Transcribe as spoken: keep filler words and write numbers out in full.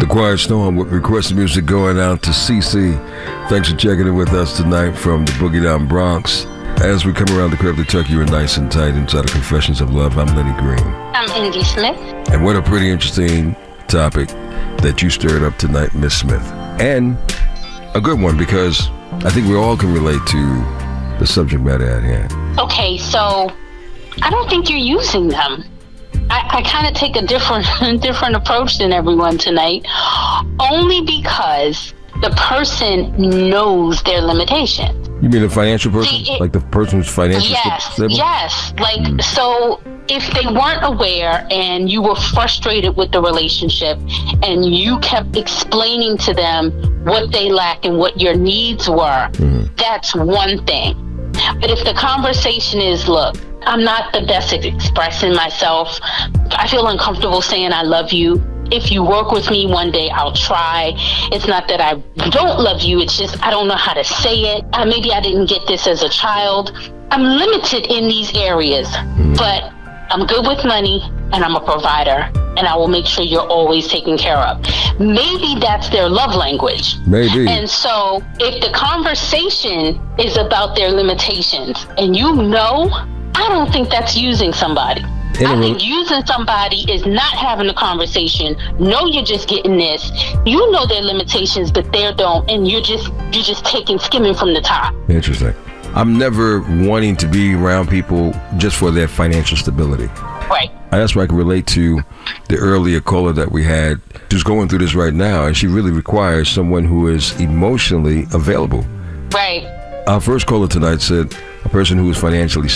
The Quiet Storm with requested music going out to C C. Thanks for checking in with us tonight from the Boogie Down Bronx. As we come around the curve to tuck you in nice and tight inside of Confessions of Love, I'm Lenny Green. I'm Indy Smith. And what a pretty interesting topic that you stirred up tonight, Miss Smith. And a good one, because I think we all can relate to the subject matter at hand. Okay, so I don't think you're using them. I, I kind of take a different different approach than everyone tonight, only because the person knows their limitations. You mean the financial person? See, it, like the person who's financially yes, stable? Yes, like, mm. so if they weren't aware and you were frustrated with the relationship and you kept explaining to them what they lack and what your needs were, mm. that's one thing. But if the conversation is, look, I'm not the best at expressing myself. I feel uncomfortable saying I love you. If you work with me one day, I'll try. It's not that I don't love you. It's just I don't know how to say it. Uh, maybe I didn't get this as a child. I'm limited in these areas, mm. but I'm good with money and I'm a provider and I will make sure you're always taken care of. Maybe that's their love language. Maybe. And so if the conversation is about their limitations and you know, I don't think that's using somebody. I think using somebody is not having a conversation. No, you're just getting this. You know their limitations, but they don't, and you're just you're just taking skimming from the top. Interesting. I'm never wanting to be around people just for their financial stability. Right. And that's why I can relate to the earlier caller that we had, who's going through this right now, and she really requires someone who is emotionally available. Right. Our first caller tonight said a person who is financially